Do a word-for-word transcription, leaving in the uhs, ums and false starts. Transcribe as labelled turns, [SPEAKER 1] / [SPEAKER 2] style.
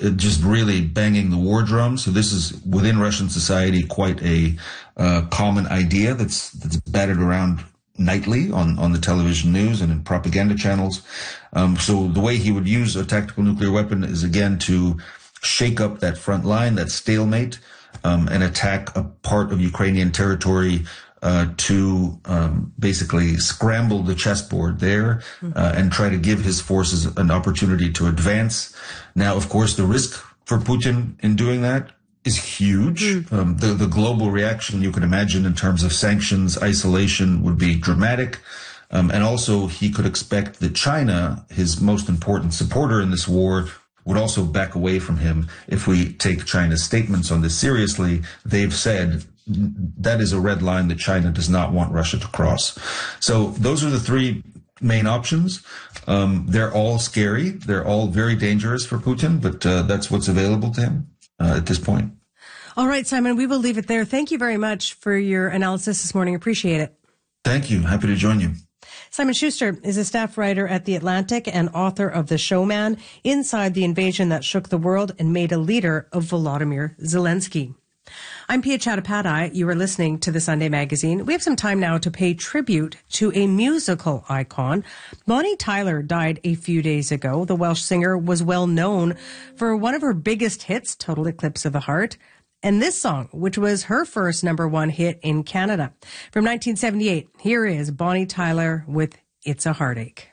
[SPEAKER 1] uh, just really banging the war drum. So this is within Russian society quite a uh, common idea that's that's battered around nightly on, on the television news and in propaganda channels. Um, so the way he would use a tactical nuclear weapon is, again, to shake up that front line, that stalemate, um, and attack a part of Ukrainian territory uh, to um, basically scramble the chessboard there uh, and try to give his forces an opportunity to advance. Now, of course, the risk for Putin in doing that is huge. Mm. Um, the, the global reaction you can imagine in terms of sanctions, isolation would be dramatic. Um, and also he could expect that China, his most important supporter in this war, would also back away from him. If we take China's statements on this seriously, they've said that is a red line that China does not want Russia to cross. So those are the three main options. Um, they're all scary. They're all very dangerous for Putin, but uh, that's what's available to him uh, at this point.
[SPEAKER 2] All right, Simon, we will leave it there. Thank you very much for your analysis this morning. Appreciate it.
[SPEAKER 1] Thank you. Happy to join you.
[SPEAKER 2] Simon Schuster is a staff writer at The Atlantic and author of The Showman, Inside the Invasion That Shook the World and Made a Leader of Volodymyr Zelensky. I'm Pia Chattopadhyay. You are listening to The Sunday Magazine. We have some time now to pay tribute to a musical icon. Bonnie Tyler died a few days ago. The Welsh singer was well known for one of her biggest hits, Total Eclipse of the Heart, and this song, which was her first number one hit in Canada. From nineteen seventy-eight, here is Bonnie Tyler with It's a Heartache.